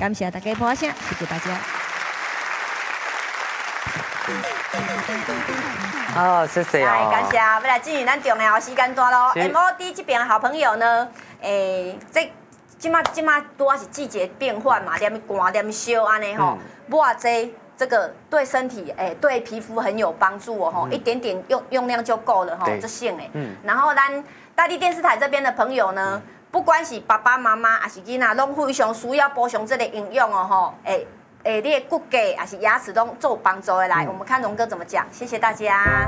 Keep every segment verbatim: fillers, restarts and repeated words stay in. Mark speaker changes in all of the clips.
Speaker 1: 感谢大家捧声，谢谢大家。
Speaker 2: 哦，谢谢哦。
Speaker 3: 感谢，要来进入咱重要时间段咯。M O D 这边的好朋友呢，诶，这即马即马多是季节变换嘛，连寒连烧安尼吼，抹这这个对身体诶对皮肤很有帮助哦吼，一点点用用量就够了吼，这性诶。嗯。然后咱大地电视台这边的朋友呢，不管是爸爸妈妈还是囡仔，拢非常需要补充这个营养哦吼，诶。诶，你的骨骼还是牙齿都做有帮助的来，我们看荣哥怎么讲。谢谢大家。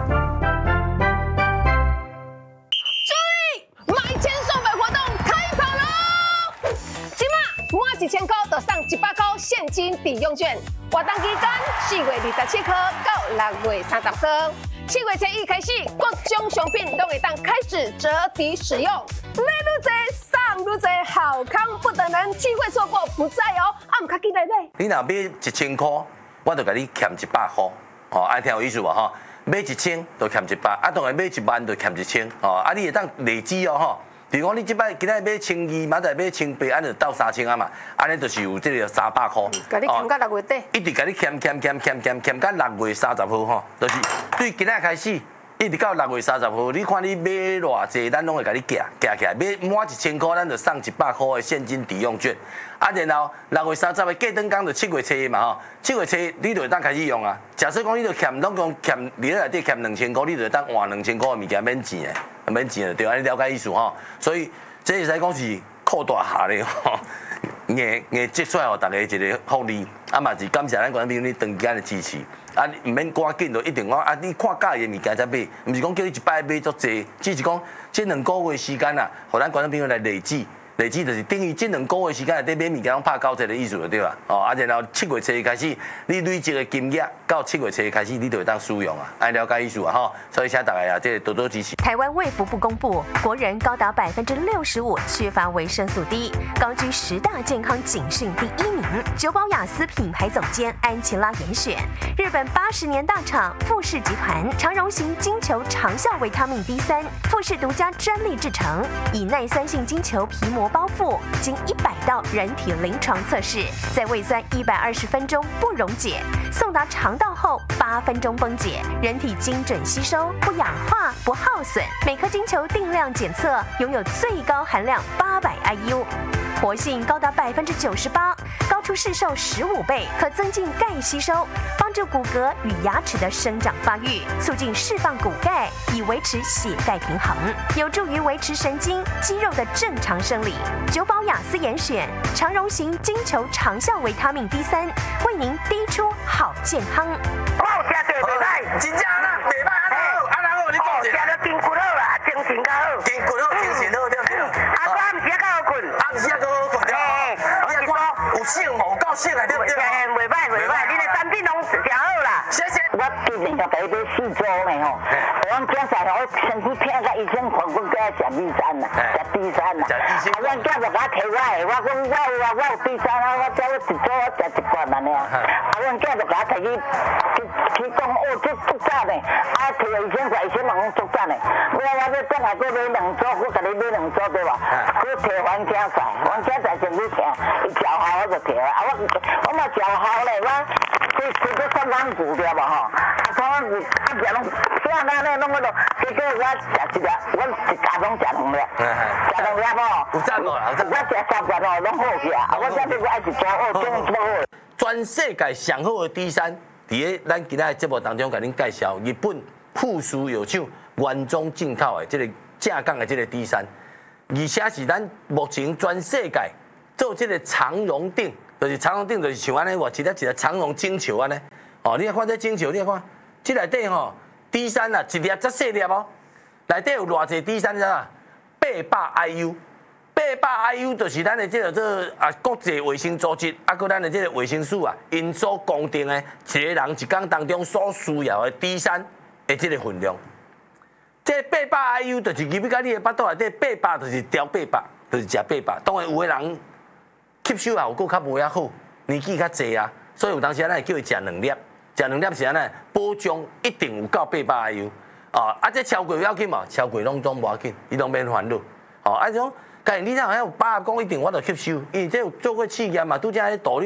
Speaker 4: 注意，买千送百活动开跑喽！今嘛满一千块就送一百块现金抵用券，活动期间四月二十七号到六月三十号，七月初一开始，各种商品都会当开始折抵使用。买愈多，送愈多，好康不等人，机会错过不再哦！啊，唔卡记得买。
Speaker 5: 你若买一千块，我就甲你欠一百块，吼，爱听有意思无吼？买一千就欠一百，啊，当然买一万就欠一千，吼，啊，你会当累积哦，吼。比如讲，你即摆今仔买千二，明仔买千八，安就到三千啊嘛，安尼就是有这个三百块。
Speaker 4: 甲你欠到六月底。
Speaker 5: 一直甲你欠欠欠欠欠欠到六月三十号吼，就是对今仔开始。一直到六月三十号，你看你买偌济，咱拢会甲你夹夹起来。买满一千块，咱就送一百块的现金抵用券。啊，然后六月三十的过灯工就七月初嘛吼，七月初你就会当开始用啊。假设讲你就欠拢讲欠，你内底欠两千块，你就会当换两千块的物件免钱的，免钱的对，安尼了解意思吼。所以这会使讲是扩大下咧吼，硬硬积出来互大家一个福利。啊嘛是感谢咱观众朋友你长时间的支持。啊，唔免赶紧就一定讲啊！你看介意的物件才买，唔是讲叫你一摆买足济，只是讲这两个月时间啊，互咱观众朋友来累积，累积就是等于这两个月时间内底买物件拢拍九折的意思就对啦。哦，啊，然后七月初开始，你累积的金额到七月初开始，你就会当使用啊，爱了解意思啊吼。所以请大家啊，这多多支持。
Speaker 6: 台湾卫福部公布，国人高达百分之六十五缺乏维生素 D， 高居十大健康警讯第一名。久保雅思品牌总监安琪拉严选，日本八十年大厂富士集团长荣型金球长效维他命 D 三，富士独家专利制成，以耐酸性金球皮膜包覆，经一百道人体临床测试，在胃酸一百二十分钟不溶解，送达肠道后八分钟分解，人体精准吸收，不氧化不耗损。每颗金球定量检测，拥有最高含量八百 I U。活性高达百分之九十八，高出市售十五倍，可增进钙吸收，帮助骨骼与牙齿的生长发育，促进释放骨钙，以维持血钙平衡，有助于维持神经肌肉的正常生理。久保雅思严选长荣型金球长效维他命 D 三，为您滴出好健康。
Speaker 7: 我有吃对袂歹，
Speaker 5: 真正啦，袂歹安好，安好你讲者。
Speaker 7: 吃到筋骨好啦，精神较好。
Speaker 5: 筋骨好，精神好，对不对？
Speaker 7: 啊，我暗时较好困。
Speaker 5: 暗时较好困对。你看有性无够性啊，对不对？
Speaker 7: 袂歹袂歹，你的产品拢真好啦。
Speaker 5: 谢谢。
Speaker 7: 我今年就俾你四周呢吼，我今仔我身体痛甲医生看，我叫食 D 三啦，食 D 三啦。啊，阮囝就甲我摕我的，我讲我有啊，我有 D 三啊，我叫我一周我食一罐安尼啊。啊，阮囝就甲我摕去去去讲哦，这足赞的，啊，摕个医生说医生嘛讲足赞的，我我要转来搁买两周，我甲你买两周对吧？搁摕黄家仔，黄家仔身体痛，伊脚好我就摕啊，我我嘛脚好嘞，我去去做三万股对吧吼？啊，三万股啊，食拢啥那那弄个咯，结果我食一粒，我一家拢食两粒，食两粒吼。
Speaker 5: 有赞无啦？有赞。
Speaker 7: 我食三罐哦，拢好去啊，啊，我这边我爱一组哦，真足好。
Speaker 5: 全世界上好的 D 三，伫个咱今仔节目当中，甲恁介绍日本富士药厂原装进口的这个正港的这个 D 三，而且是咱目前全世界做这个长绒顶，就是长绒顶，就是像安尼，我一粒一粒长绒金球安尼。哦，你来看这金球，你来看，这内底吼 D 三啊，一粒则细粒哦，内底有偌济 D 三啊，八百 I U。八百 I U 就是咱的这个这啊国际卫生组织，啊，搁咱的这个卫生署啊，因所公定的一个人一天当中所需要的 D 三的这个分量。这八百 I U 就是入去到你的腹肚内底，八百就是调八百，就是食八百。当然有的人吸收也有够较无遐好，年纪较济啊，所以有当时咱会叫伊食两粒，食两粒是安尼，保障一定有够八百 I U。哦，啊，这超过要紧嘛，超过拢总无要紧，伊拢免烦恼。哦，啊，种。但你若还有把握讲一定我就吸收，因为这有做过试验嘛，拄则迄道理。